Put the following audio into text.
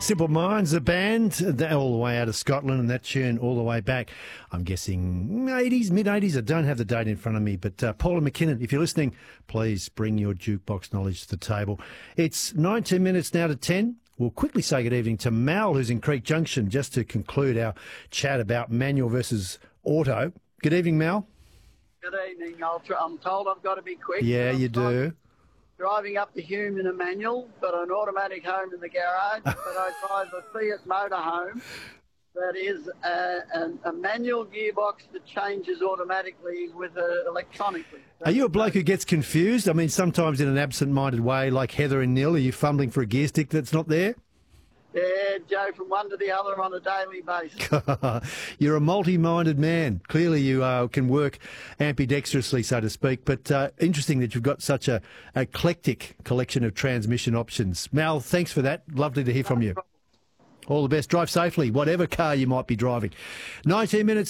Simple Minds, the band, they're all the way out of Scotland, and that tune all the way back, I'm guessing 80s, mid-80s. I don't have the date in front of me, but Paula McKinnon, if you're listening, please bring your jukebox knowledge to the table. It's 19 minutes now to 10. We'll quickly say good evening to Mal, who's in Creek Junction, just to conclude our chat about manual versus auto. Good evening, Mal. Good evening. I'm told I've got to be quick. Yeah, you do. Driving up to Hume in a manual, but an automatic home in the garage. But I drive a Fiat motorhome that is a manual gearbox that changes automatically with electronically. Are you a bloke who gets confused? I mean, sometimes in an absent-minded way, like Heather and Neil, are you fumbling for a gear stick that's not there? Yeah, Joe, from one to the other on a daily basis. You're a multi-minded man. Clearly you can work ambidextrously, so to speak, but interesting that you've got such a eclectic collection of transmission options. Mal, thanks for that. Lovely to hear from you. All the best. Drive safely, whatever car you might be driving. 19 minutes.